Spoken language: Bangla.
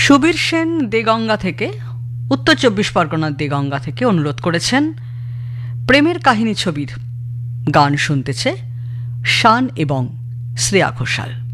সুবীর সেন দেগঙ্গা থেকে, উত্তর 24 পরগনার দেগঙ্গা থেকে অনুরোধ করেছেন প্রেমের কাহিনী ছবির গান শুনতেছে শান এবং শ্রেয়া ঘোষাল।